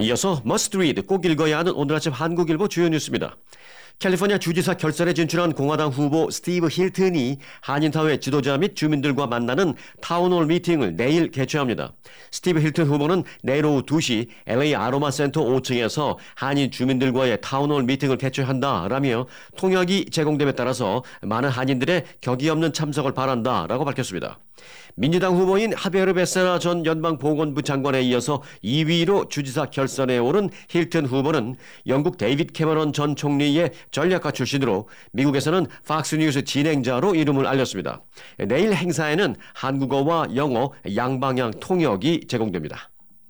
이어서 머스트 리드, 꼭 읽어야 하는 오늘 아침 한국일보 주요 뉴스입니다. 캘리포니아 주지사 결선에 진출한 공화당 후보 스티브 힐튼이 한인사회 지도자 및 주민들과 만나는 타운홀 미팅을 내일 개최합니다. 스티브 힐튼 후보는 내일 오후 2시 LA 아로마 센터 5층에서 한인 주민들과의 타운홀 미팅을 개최한다라며 통역이 제공됨에 따라서 많은 한인들의 격이 없는 참석을 바란다라고 밝혔습니다. 민주당 후보인 하베르 베세라 전 연방보건부 장관에 이어서 2위로 주지사 결선에 오른 힐튼 후보는 영국 데이빗 캐머런 전 총리의 전략가 출신으로 미국에서는 팍스뉴스 진행자로 이름을 알렸습니다. 내일 행사에는 한국어와 영어 양방향 통역이 제공됩니다.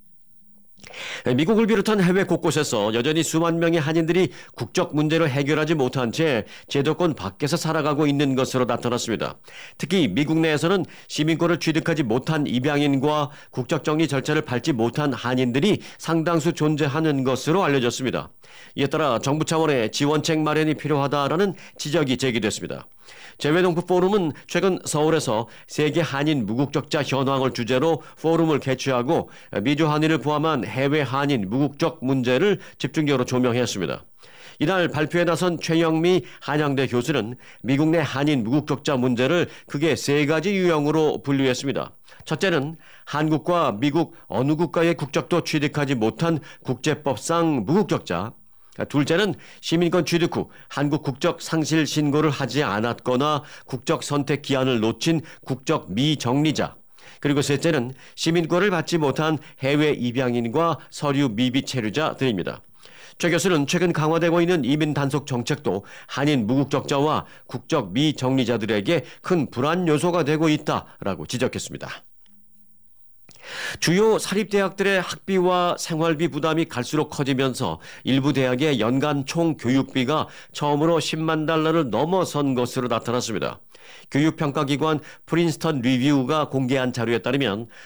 미국을 비롯한 해외 곳곳에서 여전히 수만 명의 한인들이 국적 문제를 해결하지 못한 채 제도권 밖에서 살아가고 있는 것으로 나타났습니다. 특히 미국 내에서는 시민권을 취득하지 못한 입양인과 국적 정리 절차를 밟지 못한 한인들이 상당수 존재하는 것으로 알려졌습니다. 이에 따라 정부 차원의 지원책 마련이 필요하다라는 지적이 제기됐습니다. 재외동포 포럼은 최근 서울에서 세계 한인 무국적자 현황을 주제로 포럼을 개최하고 미주 한인을 포함한 해외 한인 무국적 문제를 집중적으로 조명했습니다. 이날 발표에 나선 최영미 한양대 교수는 미국 내 한인 무국적자 문제를 크게 세 가지 유형으로 분류했습니다. 첫째는 한국과 미국 어느 국가의 국적도 취득하지 못한 국제법상 무국적자, 둘째는 시민권 취득 후 한국 국적 상실 신고를 하지 않았거나 국적 선택 기한을 놓친 국적 미정리자, 그리고 셋째는 시민권을 받지 못한 해외 입양인과 서류 미비 체류자들입니다. 최 교수는 최근 강화되고 있는 이민 단속 정책도 한인 무국적자와 국적 미정리자들에게 큰 불안 요소가 되고 있다라고 지적했습니다. 주요 사립대학들의 학비와 생활비 부담이 갈수록 커지면서 일부 대학의 연간 총 교육비가 처음으로 10만 달러를 넘어선 것으로 나타났습니다. 교육평가기관 프린스턴 리뷰가 공개한 자료에 따르면